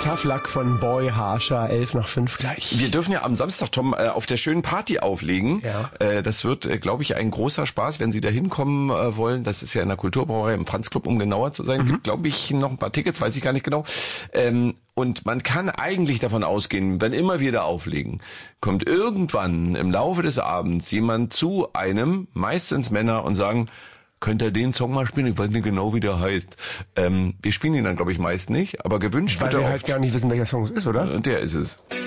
Tough Luck von Boy Harsher, 4:11 gleich. Wir dürfen ja am Samstag, Tom, auf der schönen Party auflegen. Ja. Das wird, glaube ich, ein großer Spaß, wenn Sie da hinkommen wollen. Das ist ja in der Kulturbrauerei im Franz-Club, um genauer zu sein. Gibt, glaube ich, noch ein paar Tickets, weiß ich gar nicht genau. Und man kann eigentlich davon ausgehen, wenn immer wir da auflegen, kommt irgendwann im Laufe des Abends jemand zu einem, meistens Männer, und sagen, könnt ihr den Song mal spielen? Ich weiß nicht genau, wie der heißt. Wir spielen ihn dann, glaube ich, meist nicht, aber gewünscht Weil wird er wir oft. halt gar nicht wissen, welcher Song es ist, oder? Und der ist es.